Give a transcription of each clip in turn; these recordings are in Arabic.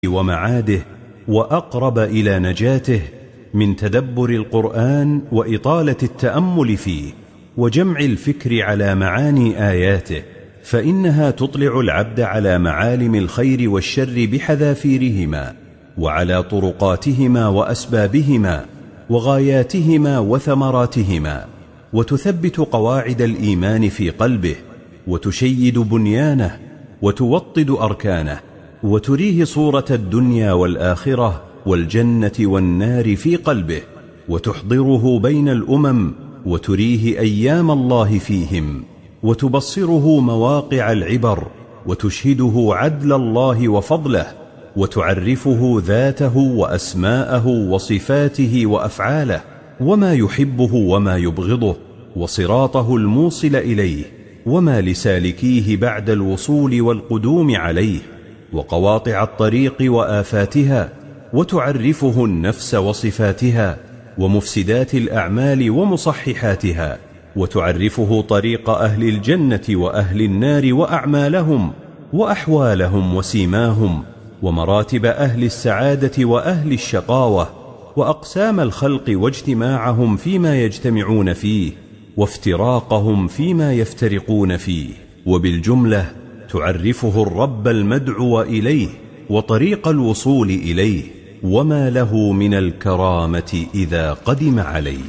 ومعاده وأقرب إلى نجاته من تدبر القرآن وإطالة التأمل فيه وجمع الفكر على معاني آياته، فإنها تطلع العبد على معالم الخير والشر بحذافيرهما، وعلى طرقاتهما وأسبابهما وغاياتهما وثمراتهما، وتثبت قواعد الإيمان في قلبه، وتشيد بنيانه، وتوطد أركانه، وتريه صورة الدنيا والآخرة والجنة والنار في قلبه، وتحضره بين الأمم، وتريه أيام الله فيهم، وتبصره مواقع العبر، وتشهده عدل الله وفضله، وتعرفه ذاته وأسماءه وصفاته وأفعاله، وما يحبه وما يبغضه، وصراطه الموصل إليه، وما لسالكيه بعد الوصول والقدوم عليه، وقواطع الطريق وآفاتها، وتعرفه النفس وصفاتها ومفسدات الأعمال ومصححاتها، وتعرفه طريق أهل الجنة وأهل النار وأعمالهم وأحوالهم وسيماهم، ومراتب أهل السعادة وأهل الشقاوة، وأقسام الخلق واجتماعهم فيما يجتمعون فيه، وافتراقهم فيما يفترقون فيه. وبالجملة تعرفه الرب المدعو إليه وطريق الوصول إليه، وما له من الكرامة إذا قدم عليه.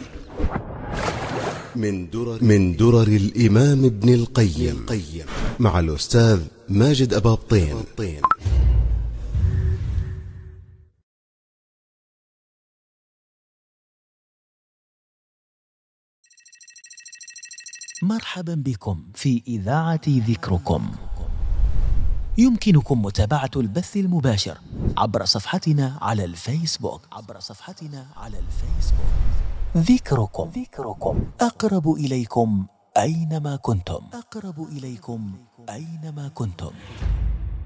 من درر الإمام ابن القيم مع الأستاذ ماجد أباطين. مرحبا بكم في إذاعة ذكركم. يمكنكم متابعة البث المباشر عبر صفحتنا على الفيسبوك. ذكركم أقرب إليكم أينما كنتم.